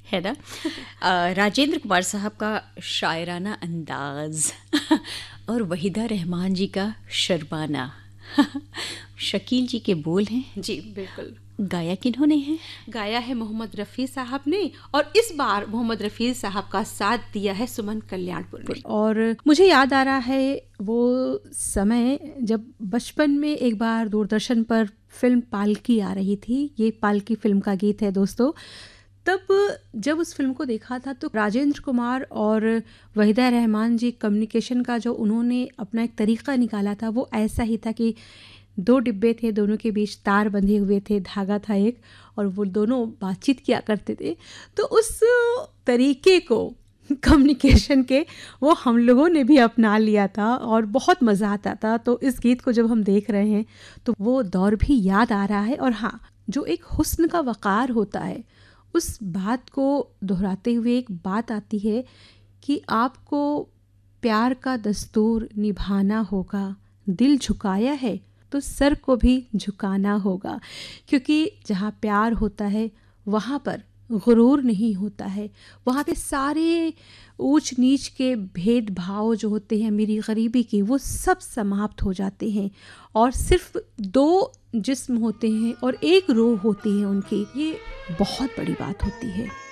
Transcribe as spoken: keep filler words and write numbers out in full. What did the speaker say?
है ना। अ, राजेंद्र कुमार साहब का शायराना अंदाज और वहीदा रहमान जी का शर्माना। शकील जी के बोल हैं। जी बिल्कुल। गाया किन्होंने है? गाया है मोहम्मद रफ़ी साहब ने, और इस बार मोहम्मद रफ़ी साहब का साथ दिया है सुमन कल्याणपुर ने। और मुझे याद आ रहा है वो समय जब बचपन में एक बार दूरदर्शन पर फिल्म पालकी आ रही थी। ये पालकी फिल्म का गीत है दोस्तों। तब जब उस फिल्म को देखा था तो राजेंद्र कुमार और वहीदा रहमान जी कम्युनिकेशन का जो उन्होंने अपना एक तरीक़ा निकाला था वो ऐसा ही था कि दो डिब्बे थे, दोनों के बीच तार बंधे हुए थे, धागा था एक, और वो दोनों बातचीत किया करते थे। तो उस तरीके को कम्युनिकेशन के वो हम लोगों ने भी अपना लिया था और बहुत मज़ा आता था। तो इस गीत को जब हम देख रहे हैं तो वो दौर भी याद आ रहा है। और हाँ, जो एक हुस्न का वक़ार होता है उस बात को दोहराते हुए एक बात आती है कि आपको प्यार का दस्तूर निभाना होगा, दिल झुकाया है तो सर को भी झुकाना होगा। क्योंकि जहाँ प्यार होता है वहाँ पर गुरूर नहीं होता है, वहाँ पे सारे ऊंच नीच के भेदभाव जो होते हैं, मेरी गरीबी की, वो सब समाप्त हो जाते हैं और सिर्फ दो जिस्म होते हैं और एक रूह होती है उनकी। ये बहुत बड़ी बात होती है।